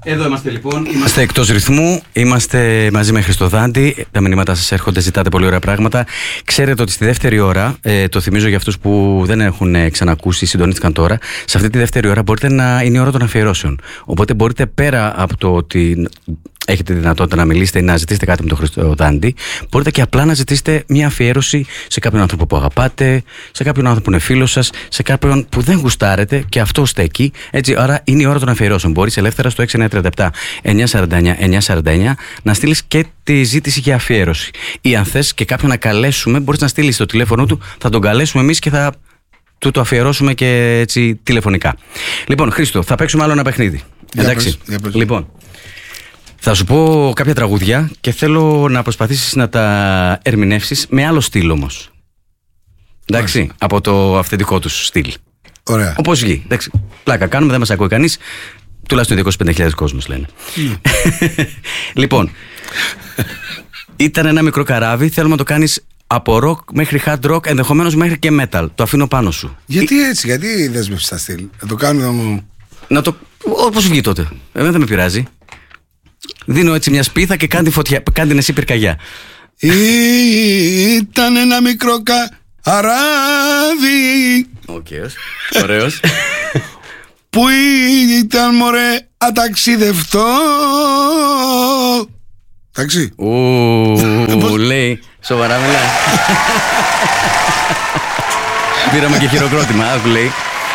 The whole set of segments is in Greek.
Εδώ είμαστε λοιπόν, είμαστε εκτός ρυθμού, είμαστε μαζί με Χριστοδάντη. Τα μηνύματα σας έρχονται, ζητάτε πολύ ωραία πράγματα. Ξέρετε ότι στη δεύτερη ώρα, το θυμίζω για αυτούς που δεν έχουν ξανακούσει, συντονίστηκαν τώρα. Σε αυτή τη δεύτερη ώρα είναι η ώρα των αφιερώσεων. Οπότε μπορείτε πέρα από το ότι έχετε τη δυνατότητα να μιλήσετε ή να ζητήσετε κάτι με τον Χριστοδάντη, μπορείτε και απλά να ζητήσετε μια αφιέρωση σε κάποιον άνθρωπο που αγαπάτε, σε κάποιον άνθρωπο που είναι φίλος σας, σε κάποιον που δεν γουστάρετε και αυτό στέκει. Έτσι, άρα είναι η ώρα των αφιερώσεων. Μπορείς ελεύθερα στο 6937 949 949 να στείλεις και τη ζήτηση για αφιέρωση. Ή αν θες και κάποιον να καλέσουμε, μπορείς να στείλεις το τηλέφωνο του, θα τον καλέσουμε εμείς και θα του το αφιερώσουμε και έτσι τηλεφωνικά. Λοιπόν, Χρήστο, θα παίξουμε άλλο ένα παιχνίδι. Εντάξει. Λοιπόν. Θα σου πω κάποια τραγούδια και θέλω να προσπαθήσεις να τα ερμηνεύσεις με άλλο στυλ όμως. Εντάξει, από το αυθεντικό τους στυλ. Ωραία. Όπως βγει. Εντάξει, πλάκα κάνουμε, δεν μας ακούει κανείς. Τουλάχιστον 205.000 κόσμος λένε. Λοιπόν, ήταν ένα μικρό καράβι, θέλουμε να το κάνεις από rock μέχρι hard rock, ενδεχομένως μέχρι και metal. Το αφήνω πάνω σου. Γιατί έτσι, γιατί δέσμευση στα στυλ. Να το κάνουμε όπως βγει τότε. Εμένα δεν με πειράζει. Δίνω έτσι μια σπίθα και κάνει την εσύ πυρκαγιά. Ήταν ένα μικρό καράβι. Ωραίος. Που ήταν μωρέ αταξιδευτό. Εντάξει. Λέει, σοβαρά μιλάς. Πήραμε και χειροκρότημα, άκου λέει.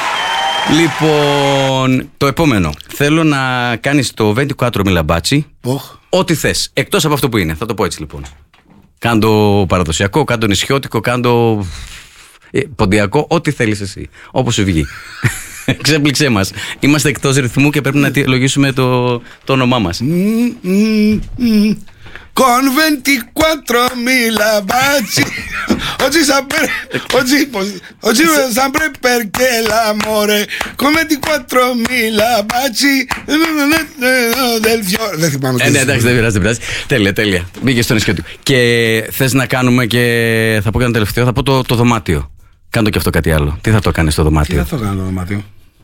Λοιπόν, το επόμενο. Θέλω να κάνεις το 24 μιλαμπάτσι. Ό,τι θες, εκτός από αυτό που είναι. Θα το πω έτσι λοιπόν. Κάν το παραδοσιακό, κάν το νησιώτικο, κάν το ποντιακό, ό,τι θέλεις εσύ. Όπως σου βγει. Ξέπληξέ μας. Είμαστε εκτός ρυθμού και πρέπει να λογίσουμε το όνομά μας. Con 24 mila baci oggi sempre perché l'amore con 24 mila baci del fiore. Δεν θυμάμαι. Ναι, εντάξει, δεν πειράζει. Τέλεια. Μπήκε στο νησιώτικο. Και θες να κάνουμε και θα πω και ένα τελευταίο, θα πω το δωμάτιο. Κάντο και αυτό κάτι άλλο. Τι θα το κάνεις στο δωμάτιο? Τι θα το κάνω το δωμάτιο?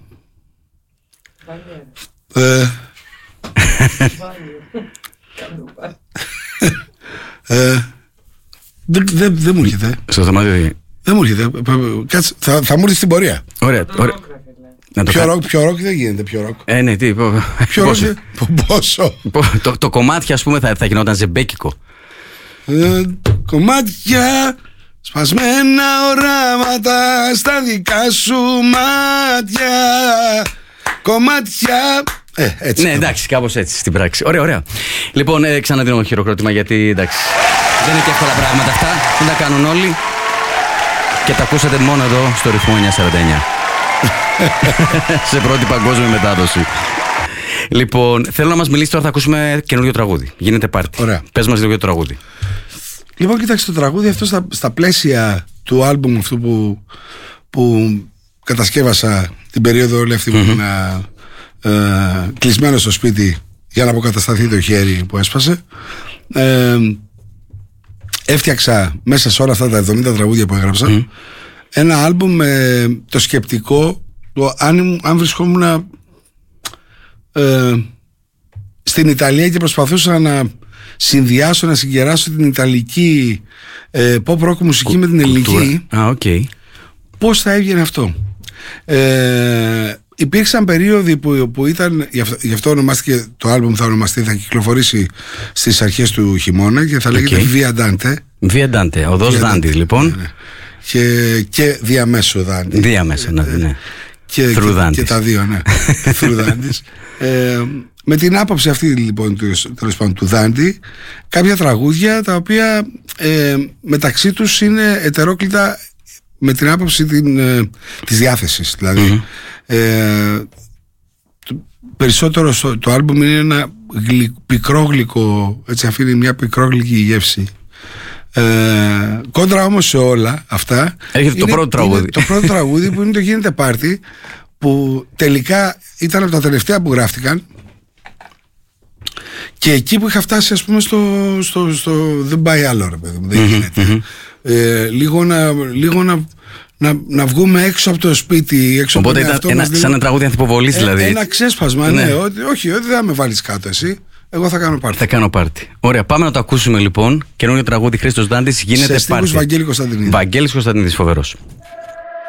Δεν μου έρχεται. Στο δωμάτιο δεν μου έρχεται. Θα μου έρθει στην πορεία. Ωραία. Πιο ροκ δεν γίνεται. Πιο ροκ. Ναι, τι. Πόσο? Το κομμάτι, ας πούμε, θα γινόταν ζεμπέκικο. Κομμάτια, σπασμένα οράματα στα δικά σου μάτια. Κομμάτια. Έτσι. Ναι, εντάξει, κάπως έτσι στην πράξη. Ωραία. Λοιπόν, ξαναδίνω χειροκρότημα γιατί εντάξει. Δεν είναι και εύκολα πράγματα αυτά. Δεν τα κάνουν όλοι. Και τα ακούσατε μόνο εδώ στο ρυθμό 949. Σε πρώτη παγκόσμια μετάδοση. Λοιπόν, θέλω να μας μιλήσει τώρα, θα ακούσουμε καινούριο τραγούδι. Γίνεται πάρτι. Ωραία. Πες μας λίγο για το τραγούδι. Λοιπόν, κοίταξε, το τραγούδι αυτό στα πλαίσια του άλμπουμ αυτού που κατασκεύασα την περίοδο όλη αυτή που ήμουν κλεισμένο στο σπίτι για να αποκατασταθεί το χέρι που έσπασε. Έφτιαξα μέσα σε όλα αυτά τα 70 τραγούδια που έγραψα ένα άλμπουμ με το σκεπτικό αν βρισκόμουν στην Ιταλία και προσπαθούσα να συνδυάσω, να συγκεράσω την ιταλική pop rock μουσική με την ελληνική. Πώς θα έβγαινε αυτό? Υπήρξαν περίοδοι που ήταν, γι' αυτό ονομάστηκε το άλμπουμ, θα ονομαστεί, θα κυκλοφορήσει στις αρχές του χειμώνα και θα λέγεται Via Dante. Via Dante, οδός Δάντη λοιπόν. Ναι. Και διαμέσου Δάντη. Διαμέσου, ναι. Και τα δύο, ναι. Θρουδάντης. Με την άποψη αυτή λοιπόν του Δάντη, κάποια τραγούδια τα οποία μεταξύ τους είναι ετερόκλητα με την άποψη της διάθεσης. Δηλαδή περισσότερο το άλμπουμ είναι ένα πικρό γλυκό, έτσι, αφήνει μια πικρόγλυκη γεύση. Κόντρα όμως σε όλα αυτά έρχεται το πρώτο τραγούδι. Το πρώτο τραγούδι που είναι το Γίνεται Πάρτι, που τελικά ήταν από τα τελευταία που γράφτηκαν και εκεί που είχα φτάσει, ας πούμε, στο δεν πάει άλλο, ρε παιδί μου, δεν γίνεται. Λίγο να βγούμε έξω από το σπίτι, έξω οπότε από το ήταν σαν ένα τραγούδι ανθιποβολής δηλαδή. Ένα ξέσπασμα, ναι. Όχι, δεν θα με βάλεις κάτω εσύ. Εγώ θα κάνω πάρτι. Θα κάνω πάρτι. Ωραία, πάμε να το ακούσουμε λοιπόν. Καινούριο τραγούδι Χρήστος Δάντης, γίνεται πάρτι. Σε στίχους Βαγγέλη Κωνσταντινίδη. Βαγγέλης Κωνσταντινίδης, φοβερός.